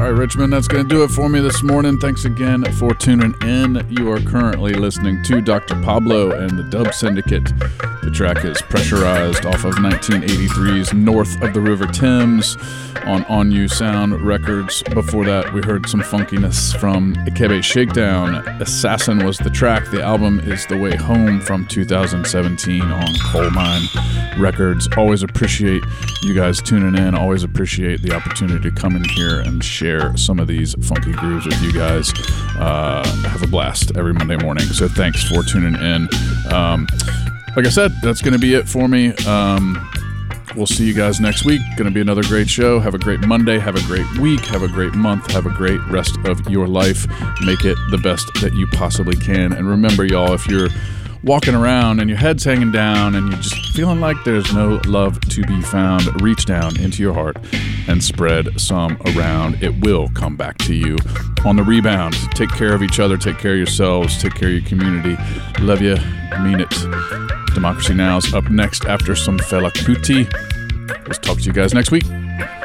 All right, Richmond, that's going to do it for me this morning. Thanks again for tuning in. You are currently listening to Dr. Pablo and the Dub Syndicate. The track is Pressurized off of 1983's North of the River Thames on You Sound Records. Before that, we heard some funkiness from Ikebe Shakedown. Assassin was the track. The album is The Way Home from 2017 on Coal Mine Records. Always appreciate you guys tuning in. Always appreciate the opportunity to come in here and share some of these funky grooves with you guys. Have a blast every Monday morning. So thanks for tuning in. Like I said, that's going to be it for me. We'll see you guys next week. Going to be another great show. Have a great Monday. Have a great week. Have a great month. Have a great rest of your life. Make it the best that you possibly can. And remember, y'all, if you're walking around and your head's hanging down and you're just feeling like there's no love to be found, reach down into your heart and spread some around. It will come back to you on the rebound. Take care of each other. Take care of yourselves. Take care of your community. Love you. Mean it. Democracy Now! Is up next after some Fela Kuti. We'll talk to you guys next week.